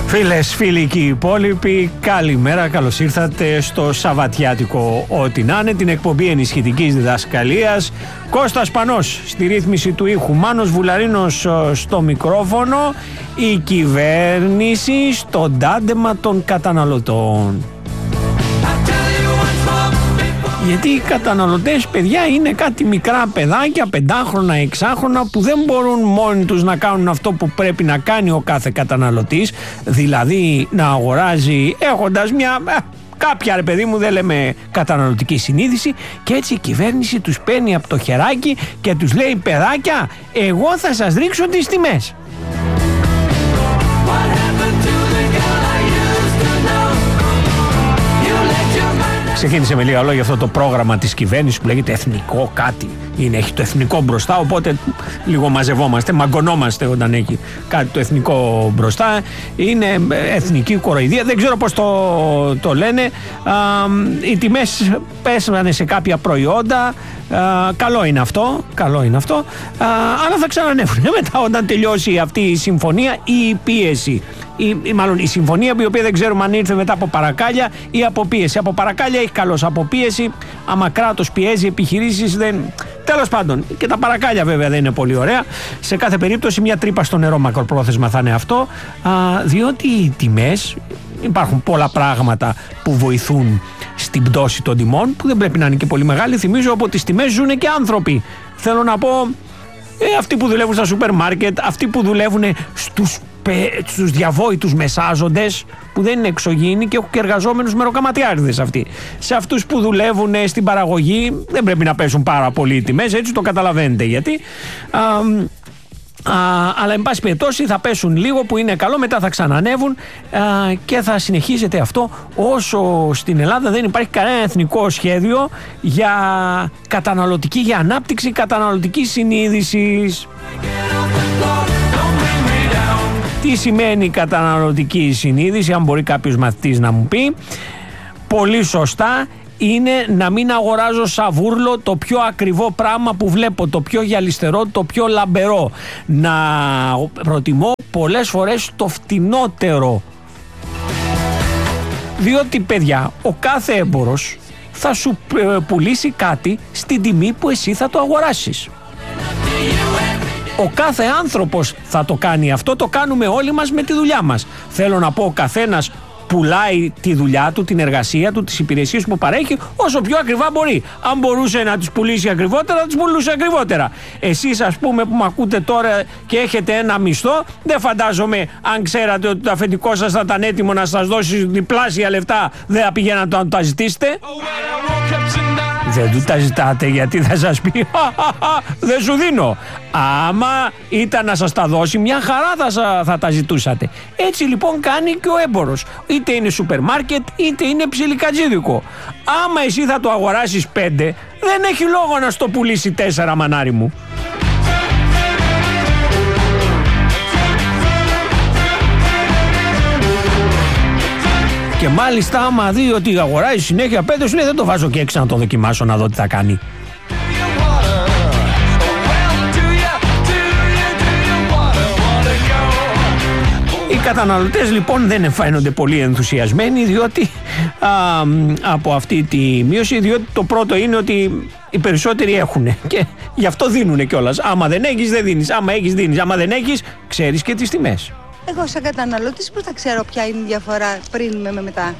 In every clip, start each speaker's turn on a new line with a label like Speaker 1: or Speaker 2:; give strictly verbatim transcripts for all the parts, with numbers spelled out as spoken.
Speaker 1: Φίλες, φίλοι και οι υπόλοιποι, καλημέρα, καλώς ήρθατε στο Σαββατιάτικο ό,τι να είναι, την εκπομπή ενισχυτικής διδασκαλίας. Κώστας Πανός στη ρύθμιση του ήχου, Μάνος Βουλαρίνος στο μικρόφωνο, η κυβέρνηση στο τάντεμα των καταναλωτών. Γιατί οι καταναλωτές, παιδιά, είναι κάτι μικρά παιδάκια, πεντάχρονα, εξάχρονα, που δεν μπορούν μόνοι τους να κάνουν αυτό που πρέπει να κάνει ο κάθε καταναλωτής, δηλαδή να αγοράζει έχοντας μια... κάποια, ρε παιδί μου, δεν λέμε καταναλωτική συνείδηση, και έτσι η κυβέρνηση τους παίρνει από το χεράκι και τους λέει: παιδάκια, εγώ θα σας ρίξω τις τιμές. Ξεκίνησε με λίγα λόγια αυτό το πρόγραμμα της κυβέρνησης που λέγεται εθνικό κάτι. Είναι, έχει το εθνικό μπροστά, οπότε λίγο μαζευόμαστε, μαγκωνόμαστε όταν έχει κάτι το εθνικό μπροστά. Είναι εθνική κοροϊδία, δεν ξέρω πώς το, το λένε. Α, οι τιμές πέσανε σε κάποια προϊόντα. Α, καλό είναι αυτό, καλό είναι αυτό. Α, αλλά θα ξανανεύουν μετά όταν τελειώσει αυτή η συμφωνία ή η πίεση. Ή, ή μάλλον η συμφωνία, η οποία δεν ξέρουμε αν ήρθε μετά από παρακάλια ή από πίεση. Από παρακάλια έχει καλώς, από πίεση, άμα κράτος πιέζει επιχειρήσεις, δεν... Τέλος πάντων, και τα παρακάλια βέβαια δεν είναι πολύ ωραία. Σε κάθε περίπτωση μια τρύπα στο νερό μακροπρόθεσμα θα είναι αυτό, α, διότι οι τιμές, υπάρχουν πολλά πράγματα που βοηθούν στην πτώση των τιμών, που δεν πρέπει να είναι και πολύ μεγάλη. Θυμίζω, από τις τιμές ζουν και άνθρωποι. Θέλω να πω, ε, αυτοί που δουλεύουν στα σούπερ μάρκετ, αυτοί που δουλεύουν στους στους διαβόητους μεσάζοντες που δεν είναι εξωγήινοι και έχουν και εργαζόμενους μεροκαματιάριδες αυτοί. Σε αυτούς που δουλεύουν στην παραγωγή δεν πρέπει να πέσουν πάρα πολύ οι τιμές, έτσι το καταλαβαίνετε γιατί. Α, α, αλλά εν πάση περιπτώσει θα πέσουν λίγο, που είναι καλό, μετά θα ξανανεύουν, α, και θα συνεχίζεται αυτό όσο στην Ελλάδα δεν υπάρχει κανένα εθνικό σχέδιο για καταναλωτική, για ανάπτυξη καταναλωτικής συνείδησης. Τι σημαίνει καταναλωτική συνείδηση, αν μπορεί κάποιος μαθητής να μου πει? Πολύ σωστά, είναι να μην αγοράζω σαβούρλο το πιο ακριβό πράγμα που βλέπω, το πιο γυαλιστερό, το πιο λαμπερό. Να προτιμώ πολλές φορές το φτηνότερο. Διότι, παιδιά, ο κάθε έμπορος θα σου πουλήσει κάτι στην τιμή που εσύ θα το αγοράσεις. Ο κάθε άνθρωπος θα το κάνει αυτό, το κάνουμε όλοι μας με τη δουλειά μας. Θέλω να πω, ο καθένας πουλάει τη δουλειά του, την εργασία του, τις υπηρεσίες που παρέχει όσο πιο ακριβά μπορεί. Αν μπορούσε να τις πουλήσει ακριβότερα, θα τις πουλούσε ακριβότερα. Εσείς, ας πούμε, που με ακούτε τώρα και έχετε ένα μισθό, δεν φαντάζομαι, αν ξέρατε ότι το αφεντικό σας θα ήταν έτοιμο να σας δώσει διπλάσια λεφτά, δεν θα πηγαίνατε να τα ζητήσετε. Δεν του τα ζητάτε, γιατί θα σας πει δεν σου δίνω. Άμα ήταν να σας τα δώσει, μια χαρά θα, θα τα ζητούσατε. Έτσι λοιπόν κάνει και ο έμπορος. Είτε είναι σούπερ μάρκετ, είτε είναι ψιλικατζίδικο. Άμα εσύ θα το αγοράσεις πέντε, δεν έχει λόγο να στο πουλήσει τέσσερα, μανάρι μου. Και μάλιστα, άμα δει ότι αγοράζει συνέχεια πέντε, σου λέει: δεν το βάζω και έξι να το δοκιμάσω, να δω τι θα κάνει. Οι καταναλωτές λοιπόν δεν φαίνονται πολύ ενθουσιασμένοι, διότι α, από αυτή τη μείωση, διότι το πρώτο είναι ότι οι περισσότεροι έχουν και γι' αυτό δίνουν κιόλας. Άμα δεν έχεις, δεν δίνεις. Άμα έχεις, δίνεις. Άμα δεν έχεις, ξέρεις και τις τιμές.
Speaker 2: Εγώ σαν καταναλώτης πώς θα ξέρω ποια είναι η διαφορά πριν με μετά?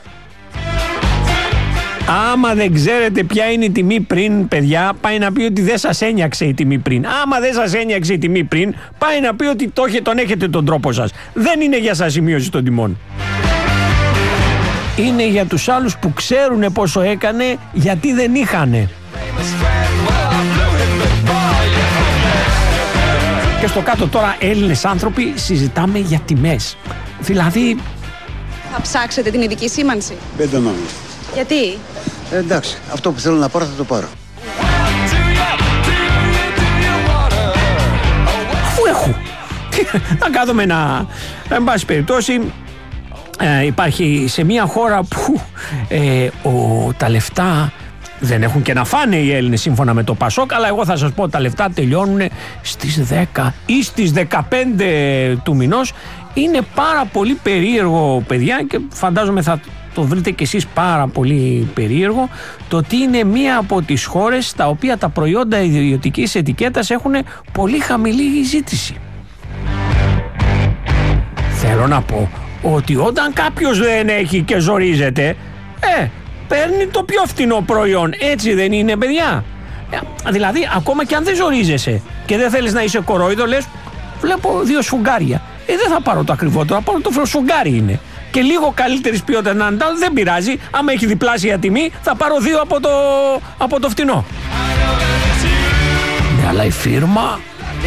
Speaker 1: Άμα δεν ξέρετε ποια είναι η τιμή πριν, παιδιά, πάει να πει ότι δεν σας ένιαξε η τιμή πριν. Άμα δεν σας ένιαξε η τιμή πριν, πάει να πει ότι το, τον έχετε τον τρόπο σας. Δεν είναι για σας η μείωση των τιμών. Είναι για τους άλλους που ξέρουν πόσο έκανε, γιατί δεν είχανε. Και στο κάτω τώρα, Έλληνες άνθρωποι, συζητάμε για τιμές. Δηλαδή...
Speaker 2: Θα ψάξετε την ειδική σήμανση?
Speaker 3: Δεν το νόμιζα.
Speaker 2: Γιατί?
Speaker 3: Ε, εντάξει, αυτό που θέλω να πάρω θα το πάρω.
Speaker 1: Αφού έχω. Να κάθομαι να... Εν πάση περιπτώσει, ε, υπάρχει σε μια χώρα που ε, ο, τα λεφτά Δεν έχουν και να φάνε οι Έλληνες σύμφωνα με το Πασόκ, αλλά εγώ θα σας πω τα λεφτά τελειώνουν στις δέκα ή στις δεκαπέντε του μηνός. Είναι πάρα πολύ περίεργο, παιδιά, και φαντάζομαι θα το βρείτε κι εσείς πάρα πολύ περίεργο, το ότι είναι μία από τις χώρες στα οποία τα προϊόντα ιδιωτικής ετικέτας έχουν πολύ χαμηλή ζήτηση. Θέλω να πω ότι όταν κάποιος δεν έχει και ζορίζεται, ε, παίρνει το πιο φθηνό προϊόν. Έτσι δεν είναι, παιδιά? Ε, δηλαδή, ακόμα και αν δεν ζορίζεσαι και δεν θέλεις να είσαι κορόιδο, λες, βλέπω δύο σφουγγάρια. Ε, δεν θα πάρω το ακριβότερο, θα πάρω το σφουγγάρι είναι. Και λίγο καλύτερης ποιότητας να είναι, δεν πειράζει. Άμα έχει διπλάσια τιμή, θα πάρω δύο από το, από το φτηνό. Ναι, αλλά η φίρμα...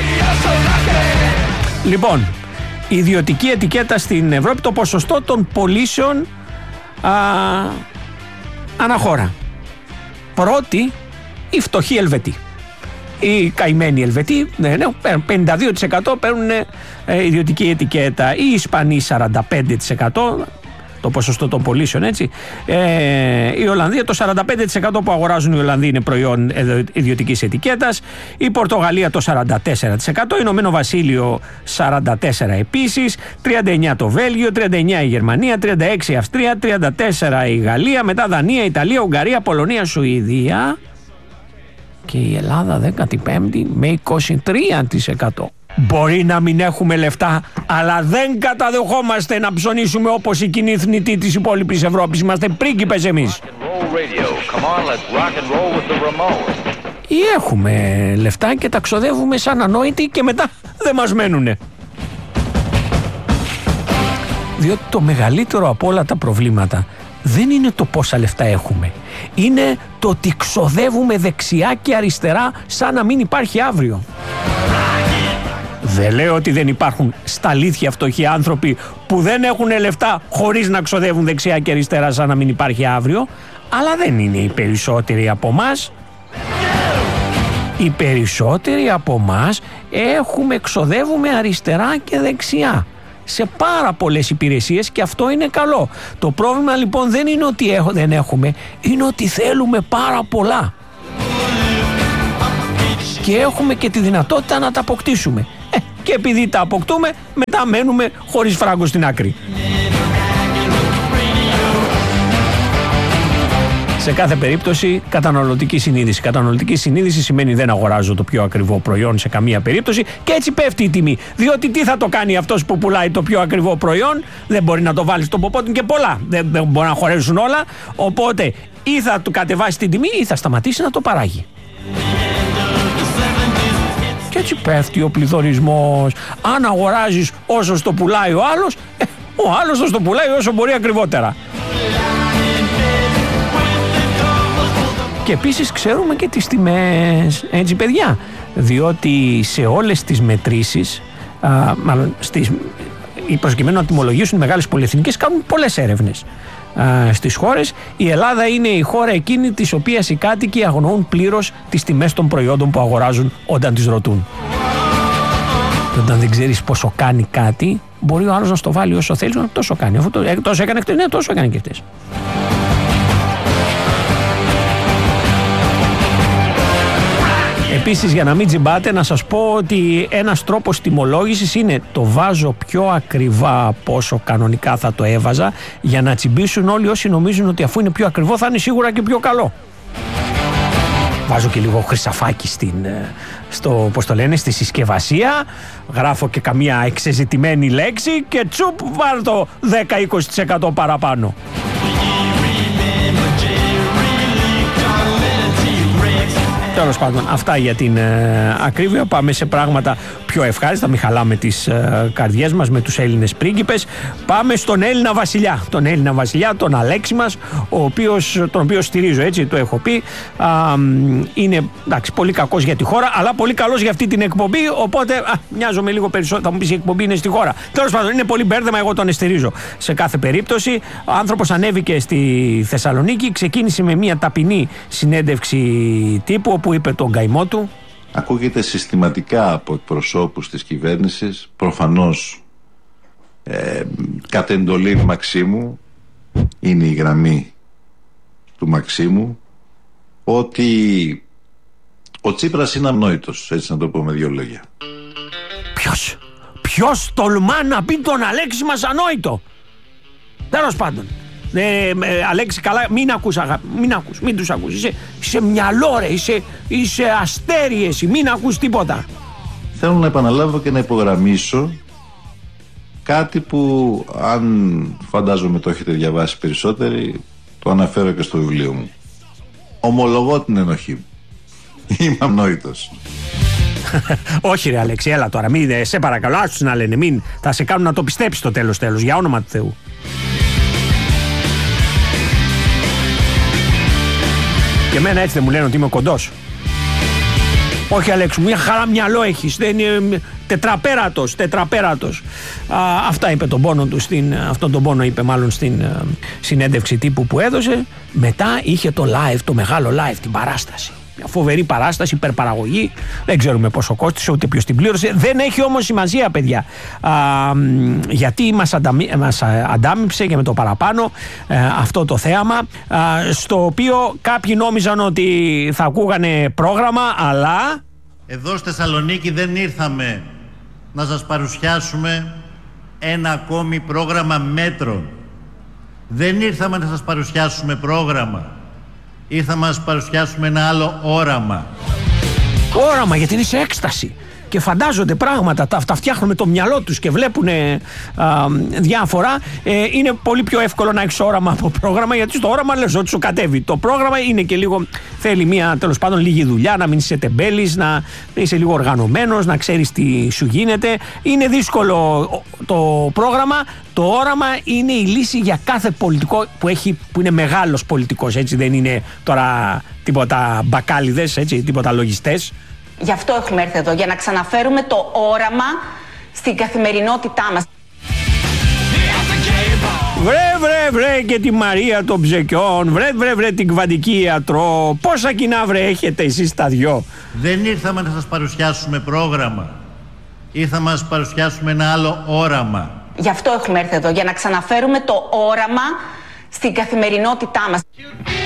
Speaker 1: Λοιπόν, η ιδιωτική ετικέτα στην Ευρώπη, το ποσοστό των πωλήσεων α, αναχώρα. Πρώτη, η φτωχή Ελβετή. Οι καημένοι Ελβετοί, ναι, ναι, πενήντα δύο τοις εκατό παίρνουν ε, ιδιωτική ετικέτα. Οι Ισπανοί σαράντα πέντε τοις εκατό, το ποσοστό των πωλήσεων, έτσι. Ε, η Ολλανδία, το σαράντα πέντε τοις εκατό που αγοράζουν οι Ολλανδοί είναι προϊόν ιδιωτικής ετικέτας. Η Πορτογαλία το σαράντα τέσσερα τοις εκατό. Ηνωμένο Βασίλειο σαράντα τέσσερα τοις εκατό επίσης. τριάντα εννέα τοις εκατό το Βέλγιο, τριάντα εννέα η Γερμανία, τριάντα έξι η Αυστρία, τριάντα τέσσερα η Γαλλία, μετά Δανία, Ιταλία, Ουγγαρία, Πολωνία, Σουηδία. Και η Ελλάδα δέκατη πέμπτη με είκοσι τρία τοις εκατό. Μπορεί να μην έχουμε λεφτά, αλλά δεν καταδεχόμαστε να ψωνίσουμε όπως οι κοινοί θνητοί της υπόλοιπης Ευρώπης. Είμαστε πρίγκιπες εμείς. Ή έχουμε λεφτά και τα ξοδεύουμε σαν ανόητοι και μετά δεν μας μένουνε. Διότι το μεγαλύτερο από όλα τα προβλήματα δεν είναι το πόσα λεφτά έχουμε. Είναι το ότι ξοδεύουμε δεξιά και αριστερά σαν να μην υπάρχει αύριο. Δεν λέω ότι δεν υπάρχουν στα αλήθεια φτωχοί άνθρωποι που δεν έχουν λεφτά χωρίς να ξοδεύουν δεξιά και αριστερά σαν να μην υπάρχει αύριο, αλλά δεν είναι οι περισσότεροι από μας. Οι περισσότεροι από μας έχουμε, ξοδεύουμε αριστερά και δεξιά σε πάρα πολλές υπηρεσίες και αυτό είναι καλό. Το πρόβλημα λοιπόν δεν είναι ότι έχω, δεν έχουμε, είναι ότι θέλουμε πάρα πολλά. Και έχουμε και τη δυνατότητα να τα αποκτήσουμε. Ε, και επειδή τα αποκτούμε, μετά μένουμε χωρίς φράγκο στην άκρη. Σε κάθε περίπτωση, καταναλωτική συνείδηση. Καταναλωτική συνείδηση σημαίνει δεν αγοράζω το πιο ακριβό προϊόν σε καμία περίπτωση και έτσι πέφτει η τιμή. Διότι τι θα το κάνει αυτός που πουλάει το πιο ακριβό προϊόν? Δεν μπορεί να το βάλει στον ποπότη και πολλά. Δεν, δεν μπορεί να χωρέσουν όλα. Οπότε ή θα του κατεβάσει την τιμή ή θα σταματήσει να το παράγει. Και έτσι πέφτει ο πληθωρισμός. Αν αγοράζεις όσο το πουλάει ο άλλος, ε, ο άλλος θα το πουλάει όσο μπορεί ακριβότερα. Και επίσης ξέρουμε και τις τιμές, έτσι παιδιά, διότι σε όλες τις μετρήσεις, α, μάλλον στις, οι προκειμένου να τιμολογήσουν οι μεγάλες πολυεθνικές κάνουν πολλές έρευνες α, στις χώρες. Η Ελλάδα είναι η χώρα εκείνη της οποίας οι κάτοικοι αγνοούν πλήρως τις τιμές των προϊόντων που αγοράζουν όταν τις ρωτούν. Και όταν δεν ξέρεις πόσο κάνει κάτι, μπορεί ο άλλος να στο βάλει όσο θέλει, να τόσο κάνει. Αυτό το, τόσο έκανε χτες, ναι, τόσο έκανε και χτες. Επίσης, για να μην τζιμπάτε, να σας πω ότι ένας τρόπος τιμολόγησης είναι το βάζω πιο ακριβά από όσο κανονικά θα το έβαζα, για να τσιμπήσουν όλοι όσοι νομίζουν ότι αφού είναι πιο ακριβό θα είναι σίγουρα και πιο καλό. Βάζω και λίγο χρυσαφάκι στην, στο, πώς το λένε, στη συσκευασία, γράφω και καμία εξεζητημένη λέξη και τσουπ βάλω το δέκα με είκοσι τοις εκατό παραπάνω. Τέλος πάντων, αυτά για την ε, ακρίβεια. Πάμε σε πράγματα πιο ευχάριστα, μην χαλάμε τις ε, καρδιές μας με τους Έλληνες πρίγκιπες. Πάμε στον Έλληνα βασιλιά. Τον Έλληνα βασιλιά, τον Αλέξη μας, ο οποίος, τον οποίο στηρίζω, έτσι το έχω πει. Α, είναι εντάξει, πολύ κακός για τη χώρα, αλλά πολύ καλός για αυτή την εκπομπή. Οπότε α, μοιάζομαι λίγο περισσότερο. Θα μου πεις η εκπομπή είναι στη χώρα. Τέλος πάντων, είναι πολύ μπέρδεμα, εγώ τον στηρίζω σε κάθε περίπτωση. Ο άνθρωπος ανέβηκε στη Θεσσαλονίκη, ξεκίνησε με μια ταπεινή συνέντευξη τύπου, που είπε τον καημό του.
Speaker 4: Ακούγεται συστηματικά από εκπροσώπους της κυβέρνησης, προφανώς ε, κατ' εντολή Μαξίμου, είναι η γραμμή του Μαξίμου, ότι ο Τσίπρας είναι ανόητος, έτσι να το πω με δύο λόγια.
Speaker 1: Ποιος, ποιος τολμά να πει τον Αλέξη μας ανόητο? Τέλος πάντων. Ε, ε, Αλέξη, καλά, μην ακούς, αγάπη, μην ακούς, μην τους ακούς. Είσαι, είσαι μυαλό, ρε, είσαι, είσαι αστέρι εσύ, μην ακούς τίποτα.
Speaker 4: Θέλω να επαναλάβω και να υπογραμμίσω κάτι που, αν φαντάζομαι το έχετε διαβάσει περισσότεροι, το αναφέρω και στο βιβλίο μου. Ομολογώ την ενοχή μου. Είμαι ανόητος.
Speaker 1: Όχι ρε Αλέξη, έλα τώρα, μην, σε παρακαλώ, άσους να λένε, μην, θα σε κάνουν να το πιστέψεις το τέλος τέλος, για όνομα του Θεού. Και εμένα έτσι δεν μου λένε ότι είμαι κοντός? Όχι Αλέξη, μια χαρά μυαλό έχεις, δεν είναι, τετραπέρατος, τετραπέρατος. Α, αυτά είπε τον πόνο του, στην, αυτόν τον πόνο είπε μάλλον στην α, συνέντευξη τύπου που έδωσε. Μετά είχε το live, το μεγάλο live, την παράσταση. Μια φοβερή παράσταση, υπερπαραγωγή. Δεν ξέρουμε πόσο κόστησε, ούτε ποιος την πλήρωσε. Δεν έχει όμως σημασία, παιδιά. Α, γιατί μας, ανταμι, μας αντάμυψε και με το παραπάνω α, αυτό το θέαμα, α, στο οποίο κάποιοι νόμιζαν ότι θα ακούγανε πρόγραμμα, αλλά...
Speaker 5: Εδώ στη Θεσσαλονίκη δεν ήρθαμε να σας παρουσιάσουμε ένα ακόμη πρόγραμμα μέτρων. Δεν ήρθαμε να σας παρουσιάσουμε πρόγραμμα. Ήρθαμε να σας παρουσιάσουμε ένα άλλο όραμα.
Speaker 1: Όραμα, γιατί είναι σε έκσταση και φαντάζονται πράγματα, τα, τα φτιάχνουν με το μυαλό τους και βλέπουν ε, α, διάφορα. Ε, είναι πολύ πιο εύκολο να έχεις όραμα από πρόγραμμα, γιατί στο όραμα λες ότι σου κατέβει. Το πρόγραμμα είναι και λίγο, θέλει μια, τέλος πάντων, λίγη δουλειά, να μην είσαι τεμπέλης, να είσαι λίγο οργανωμένος, να ξέρεις τι σου γίνεται. Είναι δύσκολο το πρόγραμμα. Το όραμα είναι η λύση για κάθε πολιτικό που, έχει, που είναι μεγάλος πολιτικός, έτσι, δεν είναι τώρα τίποτα μπακάλιδες, έτσι, τίποτα λογιστές.
Speaker 6: Γι' αυτό έχουμε έρθει εδώ, για να ξαναφέρουμε το όραμα στην καθημερινότητά μας.
Speaker 1: Βρε βρε βρε και τη Μαρία των Ψεκιών, βρε βρε βρε την Κβαντική Ιατρό. Πόσα κοινά βρε έχετε εσείς τα δυο?
Speaker 5: Δεν ήρθαμε να σας παρουσιάσουμε πρόγραμμα. Ήρθαμε να σας παρουσιάσουμε ένα άλλο όραμα.
Speaker 6: Γι' αυτό έχουμε έρθει εδώ, για να ξαναφέρουμε το όραμα στην καθημερινότητά μας.